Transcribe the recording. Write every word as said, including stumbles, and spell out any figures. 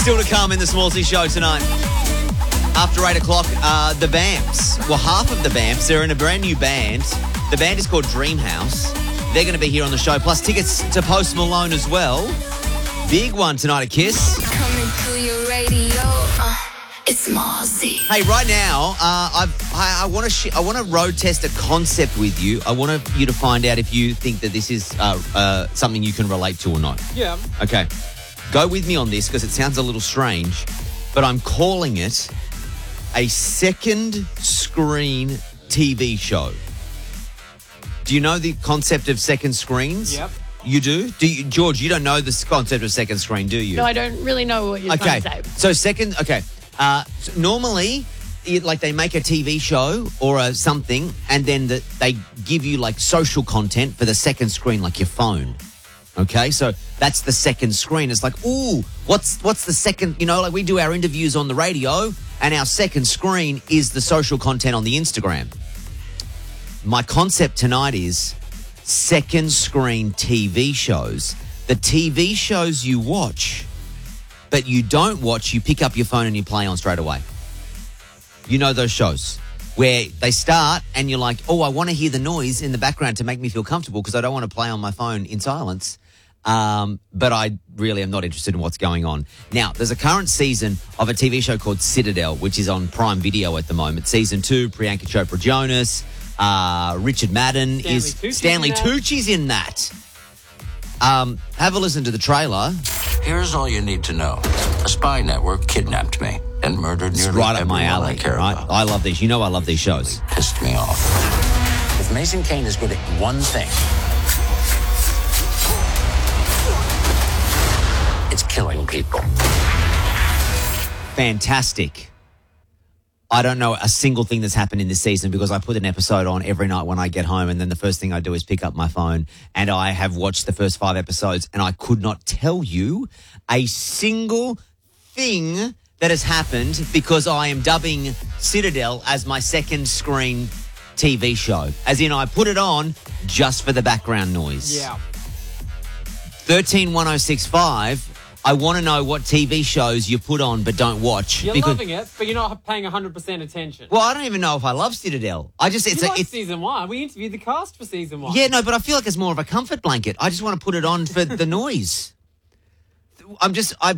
Still to come in the Smallsy Show tonight. After eight o'clock, uh, the Vamps. Well, half of the Vamps, they're in a brand new band. The band is called Dreamhouse. They're going to be here on the show, plus tickets to Post Malone as well. Big one tonight at Kiss. Coming to your radio, uh, it's Smallsy. Hey, right now, uh, I've, I, I want to sh- I want to road test a concept with you. I want you to find out if you think that this is uh, uh, something you can relate to or not. Yeah. Okay. Go with me on this because it sounds a little strange, but I'm calling it a second screen T V show. Do you know the concept of second screens? Yep. You do? Do you, George, you don't know the concept of second screen, do you? No, I don't really know what you're Okay. trying to say. So second, okay. Uh, so normally, it, like they make a T V show or a something, and then the, they give you like social content for the second screen, like your phone. Okay, so that's the second screen. It's like, ooh, what's what's the second? You know, like we do our interviews on the radio, and our second screen is the social content on the Instagram. My concept tonight is second screen T V shows. The T V shows you watch, but you don't watch, you pick up your phone and you play on straight away. You know those shows where they start and you're like, oh, I want to hear the noise in the background to make me feel comfortable because I don't want to play on my phone in silence. Um, but I really am not interested in what's going on. Now, there's a current season of a T V show called Citadel, which is on Prime Video at the moment. Season two, Priyanka Chopra Jonas, uh, Richard Madden Stanley is Tucci's Stanley in that. Tucci's in that. Um, have a listen to the trailer. Here's all you need to know. A spy network kidnapped me and murdered It's nearly right up my everyone alley. I care Right? about. I love these. You know I love these shows. Pissed me off. If Mason Kane is good at one thing, it's killing people. Fantastic. I don't know a single thing that's happened in this season because I put an episode on every night when I get home, and then the first thing I do is pick up my phone, and I have watched the first five episodes, and I could not tell you a single thing that has happened because I am dubbing Citadel as my second screen T V show. As in, I put it on just for the background noise. Yeah. thirteen one oh six five. I want to know what T V shows you put on but don't watch. You're because, loving it, but you're not paying one hundred percent attention. Well, I don't even know if I love Citadel. I just, it's you a, like it's, season one. We interviewed the cast for season one. yeah, no, but I feel like it's more of a comfort blanket. I just want to put it on for the noise. I'm just, I